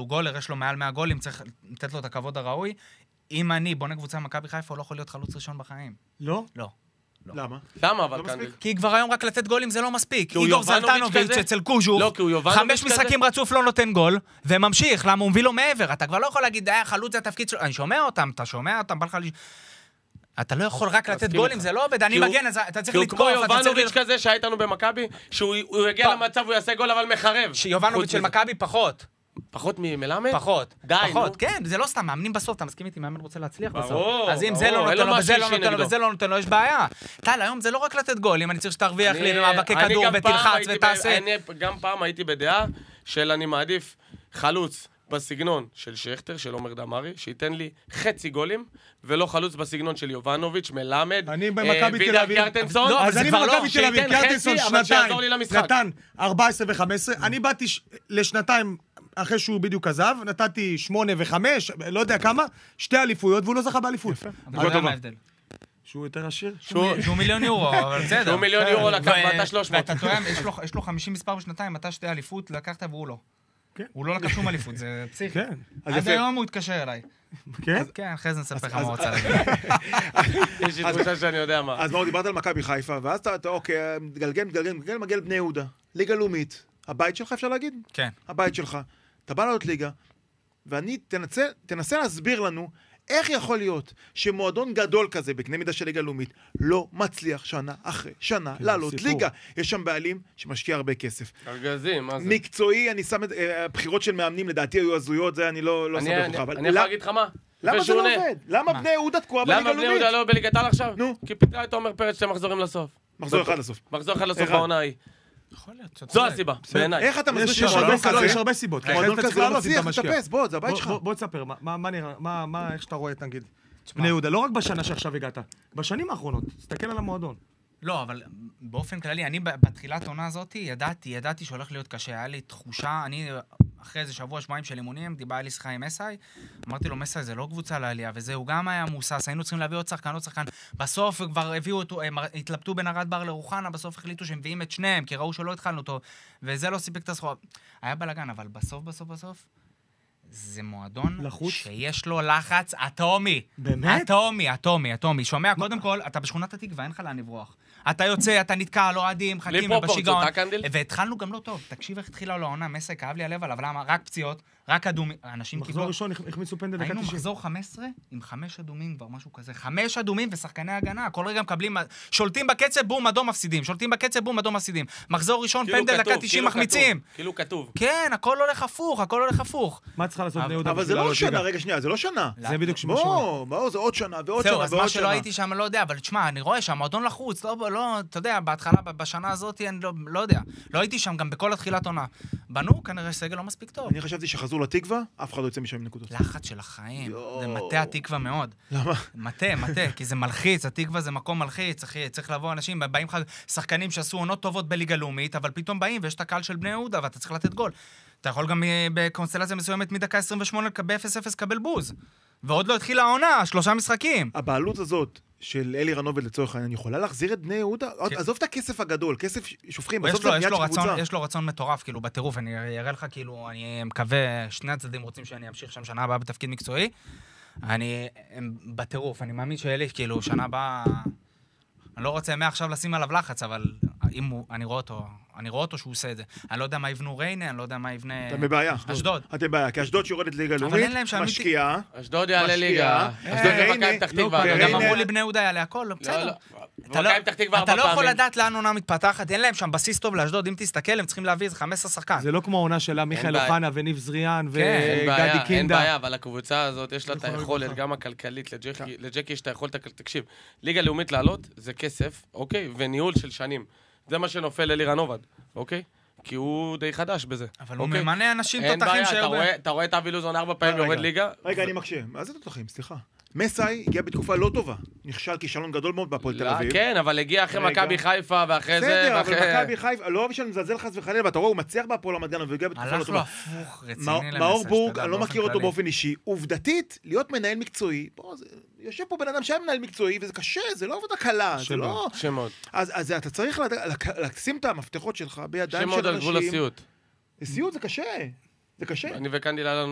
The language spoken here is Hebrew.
הוא גולר, יש לו מעל 100 גולים, צריך לתת לו את הכבוד הראוי. אם אני בונה קבוצה במכבי חיפה, הוא לא יכול להיות חלוץ ראשון בחיים. לא? לא. למה? למה אבל קנדיל? כי כבר היום רק לתת גולים זה לא מספיק. הוא איגור יובנוביץ' זלטנוביץ' כזה? אצל קוז'וך, לא, כי הוא יובנוביץ' 5 משחקים רצוף לא נותן גול, וממשיך, למה הוא מביא לו מעבר. אתה כבר לא יכול להגיד, חלוץ זה התפקיד שלו. אני שומע אותם, אתה שומע אותם, בא לך אתה לא יכול רק לתת גולים, זה לא עובד, אני מגן, אז אתה צריך לתקוף, כי הוא כמו יובנוביץ' כזה שהייתנו במכבי, שהוא יגיע למצב, הוא יעשה גול אבל מחרב. שיובנוביץ' של מכבי פחות. פחות ממלמד? פחות. די, פחות, כן, זה לא סתם, מאמנים בסוף, אתה מסכים איתי, מאמן רוצה להצליח בסוף. ברור, אז אם זה לא נותן לו, וזה לא נותן לו, וזה לא נותן לו, יש בעיה. טל, היום זה לא רק לתת גול, אם אני צריך שתרוויח לי במאבקי כדור ותלחץ ותעשה. אני גם פעם הייתי בדעה של אני מעדיף חלוץ בסגנון של שכטר, של עומר דמרי, שייתן לי חצי גולים, ולא חלוץ בסגנון של יובנוביץ', מלמד, אני במכבי תל אביב. קרטנסון. אז אני במכבי תל אביב, קרטנסון נתן 14 ו-15, אני באתי לשנתיים אחרי שהוא בדיוק עזב, נתתי 8 ו-5, לא יודע כמה, 2 אליפויות, והוא לא זכה באליפות. אבל זה מה ההבדל. שהוא יותר עשיר? שהוא 1,000,000 יורו, אבל בסדר. שהוא 1,000,000 יורו לקח, ואתה 300. ואתה טועם, יש לו 50 מספר בשנתיים, אתה 2 אליפות, לקחת והוא לא. הוא לא לקח שום אליפות, זה פסיכי. עד היום הוא התקשר אליי. כן? כן, אחרי זה נספר לך מה הוא רוצה להגיד. יש לי תחושה שאני יודע מה. אז מאור, דיברת על מכבי חיפה, ואז אתה, אוקיי, מגלגל, מגיע לבני יהודה. ליגה לאומית. הבית שלך, אפשר להגיד? כן. הבית שלך. אתה בא לעלות ליגה, ואני, תנסה להסביר לנו איך יכול להיות שמועדון גדול כזה, בקנה מידה של ליגה לאומית, לא מצליח שנה אחרי שנה לעלות ליגה. יש שם בעלים שמשקיע הרבה כסף. ארגזים, מה זה? מקצועי, אני שם את הבחירות של מאמנים, לדעתי היו הזויות, זה אני לא סבב אותך. אני יכול להגיד לך מה? למה זה לא עובד? למה בני יהודה תקועה בליגה למה בני לאומית? יהודה לא בליגת העל עכשיו? נו. כי פיתרה את עומר פרץ 2 מחזורים לסוף. מחזור אחד לסוף. מחזור אחד לסוף העונה ההיא. יכול להיות. זו הסיבה, בעיניי. איך אתה מסביר יש שמועדון כזה? יש הרבה סיבות. מועדון כזה לא מצליח לטפס, בוא, זה הבית שלך. בוא תספר, מה נראה, איך שאתה רואה, נגיד, בני יהודה, לא רק בשנה שעכשיו הגעת, בשנים האחרונות, תסתכל על המועדון. לא, אבל באופן כללי, אני בתחילת העונה הזאת, ידעתי שהולך להיות קשה. היה לי תחושה, אני אחרי איזה שבועיים של אימונים, דיבר לי שיחה עם מסאי, אמרתי לו, מסאי זה לא קבוצה לעלייה, וזה, הוא גם היה מוסס, היינו צריכים להביא עוד שחקן. בסוף כבר הביאו אותו, הם התלבטו בין ארד בר לרוחנה, בסוף החליטו שהם מביאים את שניהם, כי ראו שלא התחלנו אותו, וזה לא סיפק את הסחורה. היה בלגן, אבל בסוף, זה מועדון לחוץ? שיש לו לחץ אטומי. באמת? אטומי. שומע, קודם כל, אתה בשכונת התקווה, אין לך לאן לברוח. אתה יוצא, אתה נתקע, לא אוהדים, חכים ובשיגעון. והתחלנו גם לא טוב. תקשיב איך התחילה לו העונה, מסי, כאב לי הלב עליו, למה? רק פציעות, רק אדומים. אנשים קיבלו... מחזור ראשון, החמיצו פנדל דקה 90. היינו מחזור 15 עם 5 אדומים, כבר משהו כזה. 5 אדומים ושחקני הגנה. כל רגע מקבלים... שולטים בקצב, בום, אדום מפסידים. מחזור ראשון, פנדל דקה 90 מחמיצים. כאילו כתוב. כן, הכל הולך הפוך. מה צריכה לעשות בני יהודה? אבל זה לא שנה, רגע שנייה, זה לא שנה. זה בדיוק בוא, זה עוד שנה ועוד זהו, שנה אז מה שלא הייתי שם, לא יודע, אבל תשמע, אני רואה שהמועדון לחוץ, לא, אתה יודע, בהתחלה, בשנה הזאת, אני לא יודע. לא הייתי שם גם בכל התחילת עונה. בנו, כנראה סגל לא מספיק טוב. אני חשבתי שחזרו לתקווה, אף אחד לא יוצא משם עם נקודות. לחץ של החיים. זה מטה התקווה מאוד. למה? מטה, כי זה מלחיץ, התקווה זה מקום מלחיץ, צריך לבוא אנשים, באים שחקנים שעשו עונות טובות בליגה לאומית, אבל פתאום באים ויש את הקהל של בני יהודה, ואתה צריך לתת גול. אתה יכול גם בקונסטלציה מסוימת מדקה 28 ב-0-0 קבל בוז. ועוד לא התחילה העונה, 3 משחקים. הבעלות הזאת של אלי רנובל לצורך העניין, יכולה להחזיר את בני יהודה? עזוב את הכסף הגדול, כסף שופכים, בסוף זה בניית של קבוצה. יש לו רצון מטורף, כאילו, בטירוף, אני אראה לך, כאילו, אני מקווה, שני הצדדים רוצים שאני אמשיך שם שנה הבאה בתפקיד מקצועי. בטירוף, אני מאמין שאלי, כאילו, שנה הבאה, אני לא רוצה מעכשיו לשים עליו לחץ, אבל אני רואה אותו שהוא עושה את זה. אני לא יודע מה יבנו ריינה, אני לא יודע מה יבנה... אתם בבעיה. אשדוד. אתם בבעיה, כי אשדוד שיורדת ליגה לאומית, משקיעה. אשדוד יעלה ליגה. אשדוד ומכבי פתח תקווה. גם אמרו לי בני יהודה יעלה הכל, בסדר. אתה לא יכול לדעת לאן עונה מתפתחת, אין להם שם בסיס טוב לאשדוד, אם תסתכל, הם צריכים להביא איזה 15 שחקן. זה לא כמו העונה שלה מיכאל אוחנה וניב זריאן וגדי קינדה. אין בעיה, אבל הקבוצה הזאת יש לה את היכולת, גם הכלכלית, לג'קי יש את היכולת, תקשיב, ליגה לאומית לעלות זה כסף, אוקיי? וניהול של שנים. זה מה שנופל ללירן עובד, אוקיי? כי הוא די חדש בזה. אבל הוא ממנה אנשים אין תותחים בעיה, אתה רואה את אבי לוזון 4 פעמים יורד ליגה? רגע, אני מקשה. מה זה תותחים? סליחה. מסאי הגיע בתקופה לא טובה. נכשל כישלון גדול מאוד בהפועל תל אביב. כן, אבל הגיע אחרי מכבי חיפה ואחרי זה... בסדר, אבל מכבי חיפה, לא בשביל מזלזל חס וחלילה, ואתה רואה, הוא מצליח בהפועל רמת גן, והגיע בתקופה לא טובה. הלך לו הפוך, רציני למסע. מאור בורג, אני לא מכיר אותו באופן אישי. עובדתית, להיות מנהל מקצועי, יושב פה בן אדם שהיה מנהל מקצועי, וזה קשה, זה לא עבודה קלה, זה לא... שמות. אז אתה צריך לשים את המפתחות שלך בידיים של אנשים. שמות על גבול הסיוט. סיוט זה קשה. זה קשה. אני וקנדיל